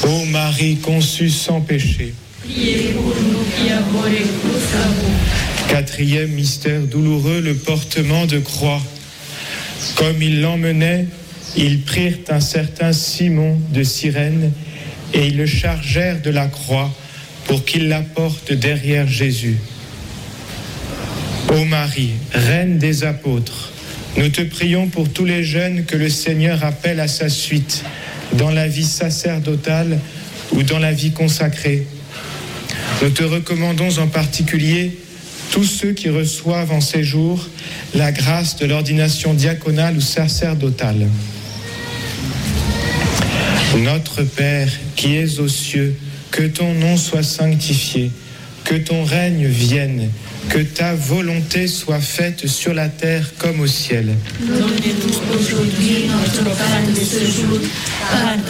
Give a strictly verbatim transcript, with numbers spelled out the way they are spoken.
Ô Marie conçue sans péché. Priez pour nous qui avons recours à vous. Quatrième mystère douloureux, le portement de croix. Comme ils l'emmenaient, ils prirent un certain Simon de Cyrène et ils le chargèrent de la croix pour qu'il la porte derrière Jésus. Ô Marie, Reine des apôtres, nous te prions pour tous les jeunes que le Seigneur appelle à sa suite, dans la vie sacerdotale ou dans la vie consacrée. Nous te recommandons en particulier tous ceux qui reçoivent en ces jours la grâce de l'ordination diaconale ou sacerdotale. Notre Père qui es aux cieux, que ton nom soit sanctifié, que ton règne vienne, que ta volonté soit faite sur la terre comme au ciel. Donne-nous aujourd'hui notre pain de ce jour. Pardonne